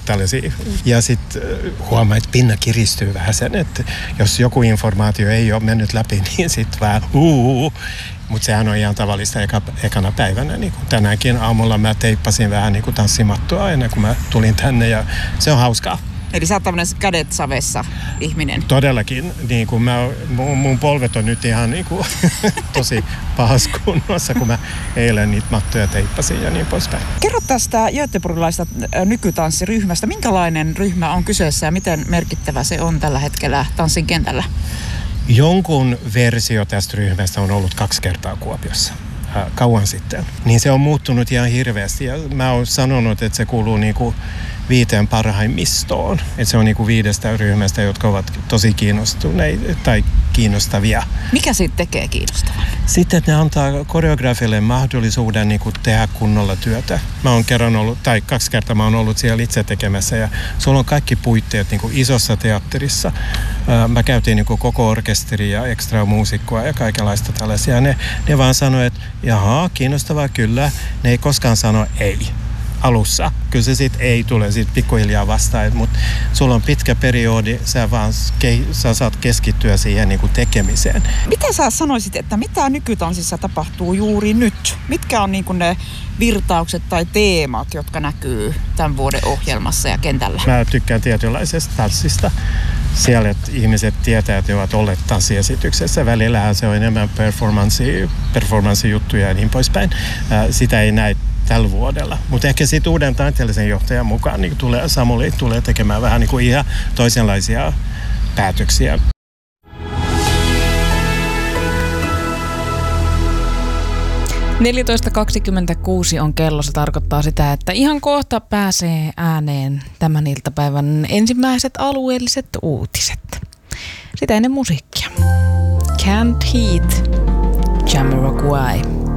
tällaisia. Ja sitten huomaa, että pinna kiristyy vähän sen, että jos joku informaatio ei ole mennyt läpi, niin sitten vähän Mutta sehän on ihan tavallista ekana päivänä. Niin kuin tänäänkin aamulla mä teippasin vähän niin kuin tanssimattoa ennen kuin mä tulin tänne ja se on hauskaa. Eli sä oot tämmönen kädet savessa ihminen. Todellakin. Niin kuin mun polvet on nyt ihan niin kuin tosi pahassa kunnossa, kun mä eilen niitä mattoja teippasin ja niin poispäin. Kerro tästä göteborgilaisesta nykytanssiryhmästä. Minkälainen ryhmä on kyseessä ja miten merkittävä se on tällä hetkellä tanssin kentällä? Jonkun versio tästä ryhmästä on ollut 2 kertaa Kuopiossa. Kauan sitten. Niin se on muuttunut ihan hirveästi ja mä oon sanonut, että se kuuluu niinku 5 parhaimmistoon. Että se on niinku 5 ryhmästä, jotka ovat tosi kiinnostuneita tai kiinnostavia. Mikä siitä tekee kiinnostavan? Sitten ne antaa koreografille mahdollisuuden niinku tehdä kunnolla työtä. Mä oon 2 kertaa mä oon ollut siellä itse tekemässä ja sulla on kaikki puitteet niinku isossa teatterissa. Mä käytiin niinku koko orkesteri ja ekstra muusikkoa ja kaikenlaista tällaisia. Ne vaan sanoi, että jaha, kiinnostavaa kyllä. Ne ei koskaan sano ei. Alussa. Kyllä se sitten ei tule sit pikkuhiljaa vastaan, mutta sulla on pitkä periodi, sä saat keskittyä siihen niinku tekemiseen. Mitä sä sanoisit, että mitä nykytanssissa tapahtuu juuri nyt? Mitkä on niinku ne virtaukset tai teemat, jotka näkyy tämän vuoden ohjelmassa ja kentällä? Mä tykkään tietynlaisesta tanssista. Siellä ihmiset tietää, että ne ovat olleet tanssiesityksessä. Välillähän se on enemmän performanssijuttuja ja niin poispäin. Sitä ei näe tällä vuodella. Mutta ehkä sitten uuden taiteellisen johtajan mukaan niin Samuli tulee tekemään vähän niin kuin ihan toisenlaisia päätöksiä. on kello. Se tarkoittaa sitä, että ihan kohta pääsee ääneen tämän iltapäivän ensimmäiset alueelliset uutiset. Sitä ennen musiikkia. Can't Heat, Jamiroquai.